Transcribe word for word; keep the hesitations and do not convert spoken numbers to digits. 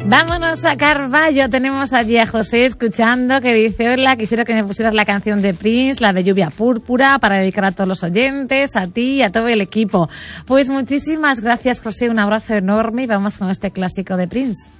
Vámonos a Carballo, tenemos allí a José escuchando, que dice: hola, quisiera que me pusieras la canción de Prince, la de Lluvia Púrpura, para dedicar a todos los oyentes, a ti y a todo el equipo. Pues muchísimas gracias, José, un abrazo enorme y vamos con este clásico de Prince.